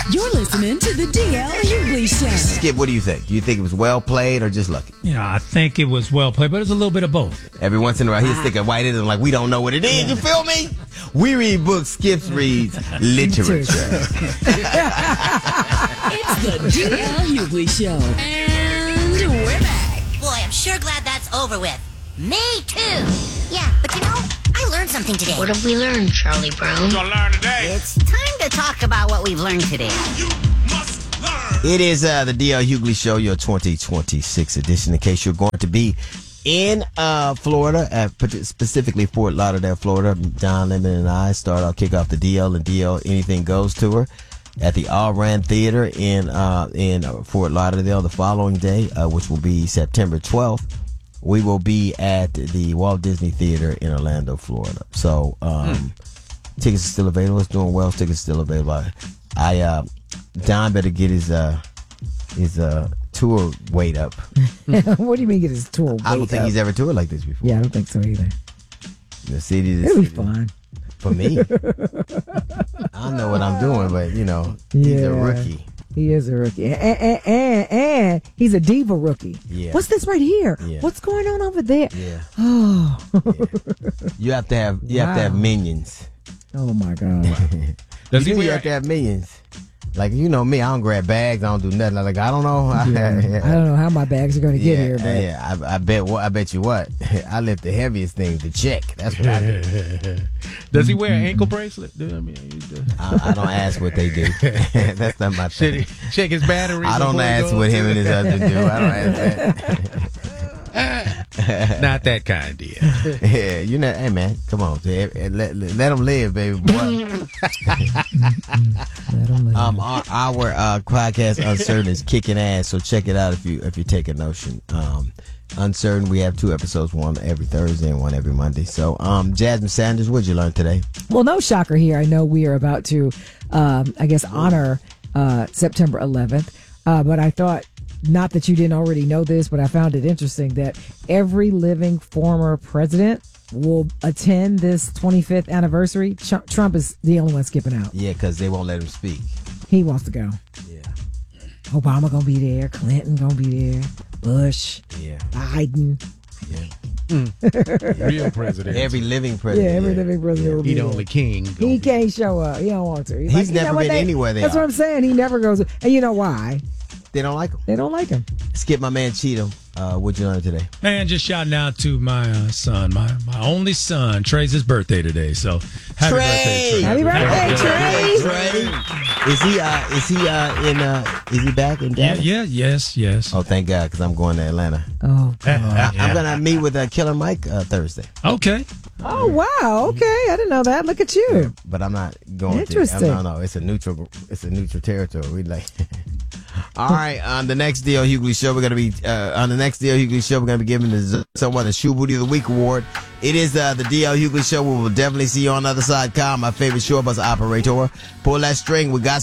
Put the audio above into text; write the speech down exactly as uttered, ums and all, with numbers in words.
You're listening to the D L Hughley Show. Skip, what do you think? Do you think it was well played or just lucky? Yeah, I think it was well played, but it's a little bit of both. Every once in a while, he'll stick a white in and like, we don't know what it is. You feel me? We read books, Skips reads literature. It's the D L Hughley Show. And we're back. Boy, I'm sure glad that's over with. Me too. Yeah, but you know, I learned something today. What have we learned, Charlie Brown? Gonna learn today. It's time to talk about what we've learned today. You must learn. It is uh, the D L Hughley Show, your twenty twenty-six edition. In case you're going to be in uh, Florida, at specifically Fort Lauderdale, Florida, John Lemon and I start our kick off the D L and D L Anything Goes tour at the All Rand Theater in uh, in Fort Lauderdale the following day, uh, which will be September twelfth. We will be at the Walt Disney Theater in Orlando, Florida. So um, hmm. tickets are still available. It's doing well. Tickets are still available. I uh, Don better get his uh, his uh, tour weight up. What do you mean get his tour weight up? I don't think up? he's ever toured like this before. Yeah, I don't think so either. The city. The It'll be city. fun. For me. I know what I'm doing, but, you know, he's yeah, a rookie. He is a rookie. And, and, and, and he's a diva rookie. Yeah. What's this right here? Yeah. What's going on over there? Yeah. Oh. yeah. You have to have you wow. have to have minions. Oh, my God. Does you, he you have to have minions. Like, you know me, I don't grab bags. I don't do nothing. Like, I don't know. Yeah. I don't know how my bags are going to get yeah, here. But. Yeah, I, I bet I bet you what. I lift the heaviest thing, the check. That's what I do. Does he wear an ankle bracelet? Do, I, mean, I, I don't ask what they do. That's not my thing. Should he check his batteries? I don't ask what him and his husband do. I don't ask that. Not that kind, dear. Yeah, you know, hey man, come on, let, let, let them live, baby boy. Let them live. Um, our, our uh, podcast Uncertain is kicking ass, so check it out if you if you take a notion. Um, Uncertain, we have two episodes, one every Thursday and one every Monday. So, um, Jasmine Sanders, what'd you learn today? Well, no shocker here. I know we are about to, um, I guess, honor uh, September eleventh, uh, but I thought. Not that you didn't already know this, but I found it interesting that every living former president will attend this twenty-fifth anniversary. Ch- Trump is the only one skipping out. Yeah, because they won't let him speak. He wants to go. Yeah. Obama gonna be there. Clinton gonna be there. Bush. Yeah. Biden. Yeah. Mm. Real president. Every living president. Yeah, every yeah. living president yeah. will be He the there. only king. He can't show up. He don't want to. He's, He's like, never been they, anywhere they That's are. what I'm saying. He never goes. And you know why? They don't like him. They don't like him. Skip, my man Cheeto. Uh, what'd you learn today? Man, just shouting out to my uh, son, my my only son. Trey's his birthday today, so happy Trey! birthday, Trey. Happy birthday, Trey! Trey. Is he uh is he uh in uh is he back in Yeah, Dallas? yeah, yes, yes. Oh, thank God, because I'm going to Atlanta. Oh, God. I, I'm gonna meet with uh, Killer Mike uh, Thursday. Okay. Oh, wow. Okay. I didn't know that. Look at you. But I'm not going Interesting. to. No, no, it's a neutral. It's a neutral territory. We like. All right, on the next D L Hughley show, we're gonna be uh, on the next D L Hughley show. We're gonna be giving the, someone the Shoe Booty of the Week award. It is uh, the D L Hughley show. We will definitely see you on the other side. Kyle, my favorite short bus operator. Pull that string. We got.